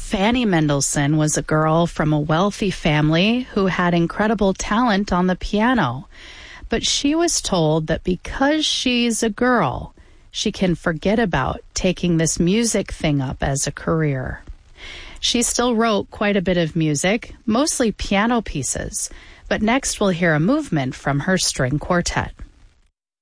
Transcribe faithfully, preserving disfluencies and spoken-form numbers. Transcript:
Fanny Mendelssohn was a girl from a wealthy family who had incredible talent on the piano. But she was told that because she's a girl, she can forget about taking this music thing up as a career. She still wrote quite a bit of music, mostly piano pieces, but next we'll hear a movement from her string quartet.